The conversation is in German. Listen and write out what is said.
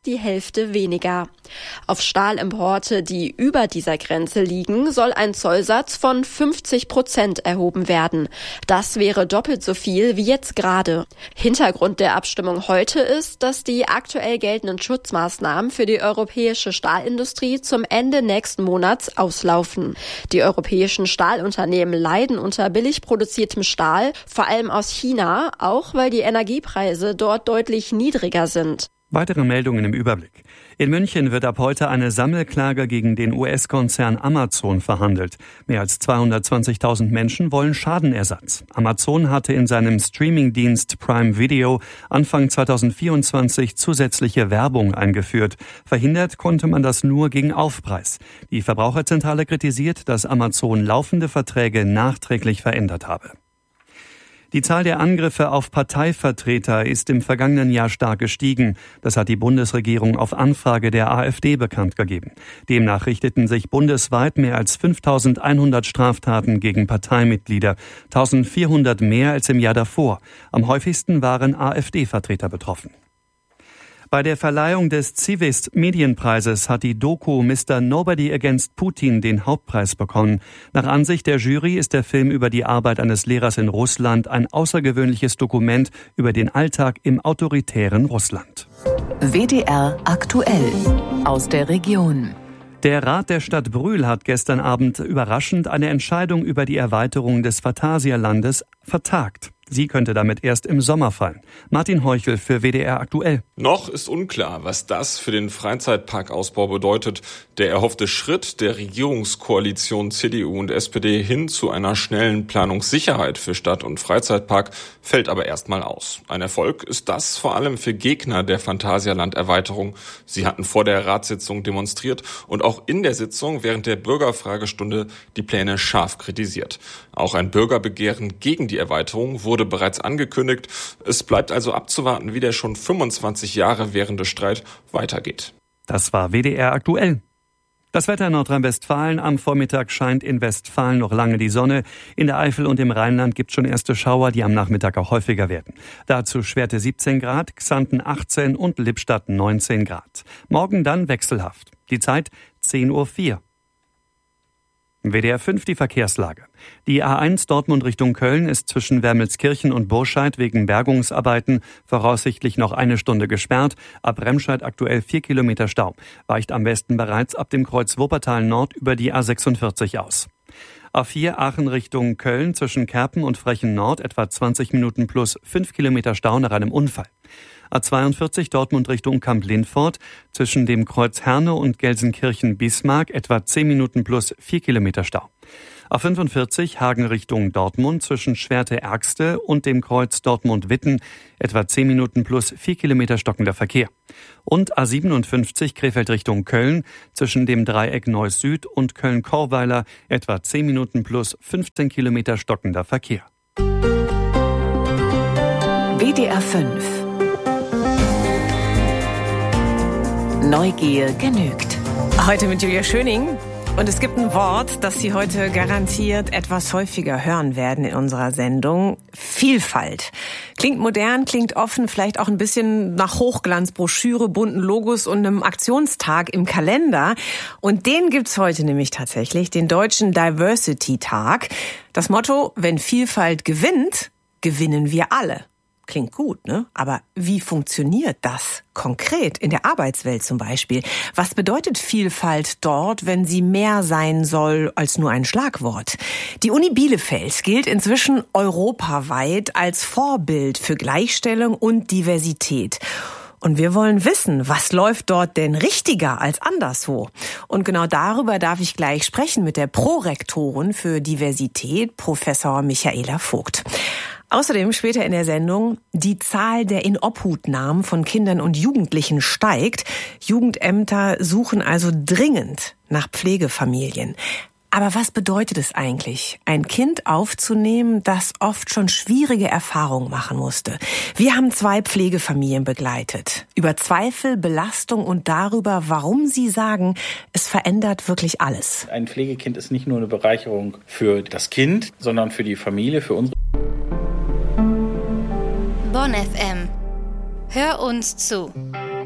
die Hälfte weniger. Auf Stahlimporte, die über dieser Grenze liegen, soll ein Zollsatz von 50% erhoben werden. Das wäre doppelt so viel wie jetzt gerade. Hintergrund der Abstimmung heute ist, dass die aktuell geltenden Schutzmaßnahmen für die europäische Stahlindustrie zum Ende nächsten Monats auslaufen. Die europäischen Stahlunternehmen leiden unter billig produziertem Stahl, vor allem aus China, auch weil die Energiepreise dort deutlich niedriger sind. Weitere Meldungen im Überblick. In München wird ab heute eine Sammelklage gegen den US-Konzern Amazon verhandelt. Mehr als 220.000 Menschen wollen Schadenersatz. Amazon hatte in seinem Streamingdienst Prime Video Anfang 2024 zusätzliche Werbung eingeführt. Verhindert konnte man das nur gegen Aufpreis. Die Verbraucherzentrale kritisiert, dass Amazon laufende Verträge nachträglich verändert habe. Die Zahl der Angriffe auf Parteivertreter ist im vergangenen Jahr stark gestiegen. Das hat die Bundesregierung auf Anfrage der AfD bekannt gegeben. Demnach richteten sich bundesweit mehr als 5.100 Straftaten gegen Parteimitglieder, 1.400 mehr als im Jahr davor. Am häufigsten waren AfD-Vertreter betroffen. Bei der Verleihung des Zivist Medienpreises hat die Doku Mr. Nobody Against Putin den Hauptpreis bekommen. Nach Ansicht der Jury ist der Film über die Arbeit eines Lehrers in Russland ein außergewöhnliches Dokument über den Alltag im autoritären Russland. WDR aktuell aus der Region. Der Rat der Stadt Brühl hat gestern Abend überraschend eine Entscheidung über die Erweiterung des Phantasialandes vertagt. Sie könnte damit erst im Sommer fallen. Martin Heuchel für WDR aktuell. Noch ist unklar, was das für den Freizeitparkausbau bedeutet. Der erhoffte Schritt der Regierungskoalition CDU und SPD hin zu einer schnellen Planungssicherheit für Stadt- und Freizeitpark fällt aber erstmal aus. Ein Erfolg ist das vor allem für Gegner der Phantasialand-Erweiterung. Sie hatten vor der Ratssitzung demonstriert und auch in der Sitzung während der Bürgerfragestunde die Pläne scharf kritisiert. Auch ein Bürgerbegehren gegen die Erweiterung wurde bereits angekündigt. Es bleibt also abzuwarten, wie der schon 25 Jahre währende Streit weitergeht. Das war WDR aktuell. Das Wetter in Nordrhein-Westfalen. Am Vormittag scheint in Westfalen noch lange die Sonne. In der Eifel und im Rheinland gibt es schon erste Schauer, die am Nachmittag auch häufiger werden. Dazu Schwerte 17 Grad, Xanten 18 und Lippstadt 19 Grad. Morgen dann wechselhaft. Die Zeit 10:04 Uhr. WDR 5 die Verkehrslage. Die A1 Dortmund Richtung Köln ist zwischen Wermelskirchen und Burscheid wegen Bergungsarbeiten voraussichtlich noch eine Stunde gesperrt. Ab Remscheid aktuell 4 Kilometer Stau. Weicht am besten bereits ab dem Kreuz Wuppertal Nord über die A46 aus. A4 Aachen Richtung Köln zwischen Kerpen und Frechen Nord etwa 20 Minuten plus 5 Kilometer Stau nach einem Unfall. A42 Dortmund Richtung Kamp-Lindfort zwischen dem Kreuz Herne und Gelsenkirchen-Bismarck etwa 10 Minuten plus 4 Kilometer Stau. A45 Hagen Richtung Dortmund zwischen Schwerte-Ergste und dem Kreuz Dortmund-Witten etwa 10 Minuten plus 4 Kilometer stockender Verkehr. Und A57 Krefeld Richtung Köln zwischen dem Dreieck Neuss Süd und Köln-Korweiler etwa 10 Minuten plus 15 Kilometer stockender Verkehr. WDR 5 Neugier genügt. Heute mit Julia Schöning. Und es gibt ein Wort, das Sie heute garantiert etwas häufiger hören werden in unserer Sendung. Vielfalt. Klingt modern, klingt offen, vielleicht auch ein bisschen nach Hochglanzbroschüre, bunten Logos und einem Aktionstag im Kalender. Und den gibt's heute nämlich tatsächlich, den Deutschen Diversity-Tag. Das Motto, wenn Vielfalt gewinnt, gewinnen wir alle. Klingt gut, ne? Aber wie funktioniert das konkret in der Arbeitswelt zum Beispiel? Was bedeutet Vielfalt dort, wenn sie mehr sein soll als nur ein Schlagwort? Die Uni Bielefeld gilt inzwischen europaweit als Vorbild für Gleichstellung und Diversität. Und wir wollen wissen, was läuft dort denn richtiger als anderswo? Und genau darüber darf ich gleich sprechen mit der Prorektorin für Diversität, Professor Michaela Vogt. Außerdem später in der Sendung, die Zahl der Inobhutnahmen von Kindern und Jugendlichen steigt. Jugendämter suchen also dringend nach Pflegefamilien. Aber was bedeutet es eigentlich, ein Kind aufzunehmen, das oft schon schwierige Erfahrungen machen musste? Wir haben 2 Pflegefamilien begleitet. Über Zweifel, Belastung und darüber, warum sie sagen, es verändert wirklich alles. Ein Pflegekind ist nicht nur eine Bereicherung für das Kind, sondern für die Familie, für unsere. Bonn FM. Hör uns zu.